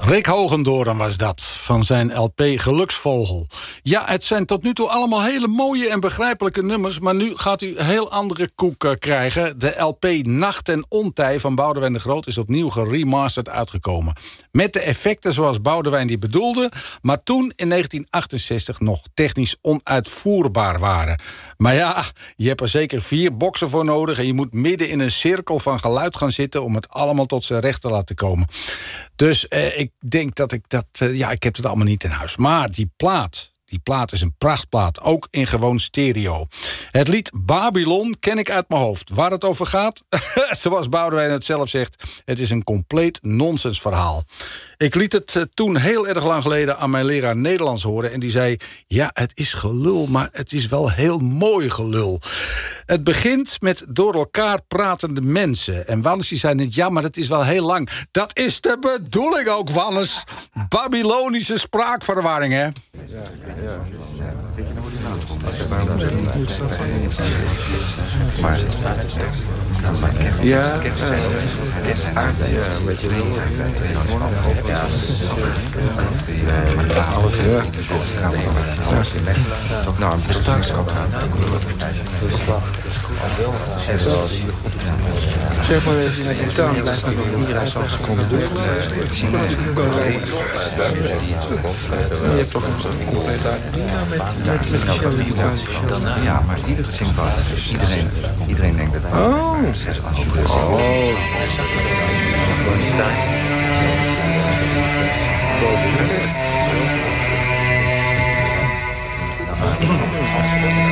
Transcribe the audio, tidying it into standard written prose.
Rick Hogendoorn was dat, van zijn LP Geluksvogel. Ja, het zijn tot nu toe allemaal hele mooie en begrijpelijke nummers, maar nu gaat u een heel andere koek krijgen. De LP Nacht en Ontij van Boudewijn de Groot is opnieuw geremasterd uitgekomen. Met de effecten zoals Boudewijn die bedoelde, maar toen in 1968 nog technisch onuitvoerbaar waren. Maar ja, je hebt er zeker 4 boksen voor nodig en je moet midden in een cirkel van geluid gaan zitten om het allemaal tot zijn recht te laten komen. Dus ik denk dat ik heb het allemaal niet in huis. Maar die plaat is een prachtplaat, ook in gewoon stereo. Het lied Babylon ken ik uit mijn hoofd. Waar het over gaat? Zoals Boudewijn het zelf zegt, het is een compleet nonsensverhaal. Ik liet het toen heel erg lang geleden aan mijn leraar Nederlands horen en die zei, ja, het is gelul, maar het is wel heel mooi gelul. Het begint met door elkaar pratende mensen. En Wannes die zei net, ja, maar het is wel heel lang. Dat is de bedoeling ook, Wannes. Babylonische spraakverwarring, hè? Ja, een beetje nou, straks ook zeg maar even met je tang blijft nog iedereen zo'n seconde doen. Je hebt toch een compleet met de show. Ja, maar iedereen denkt dat hij... Oh.